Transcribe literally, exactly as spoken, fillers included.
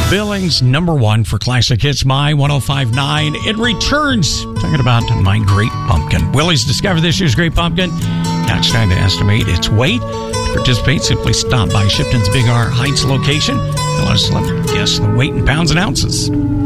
Billings, number one for Classic Hits, My one oh five point nine. It returns. Talking about My Great Pumpkin. Willie's discovered this year's Great Pumpkin. Now it's time to estimate its weight. To participate, simply stop by Shipton's Big R Heights location. And let us guess the weight in pounds and ounces.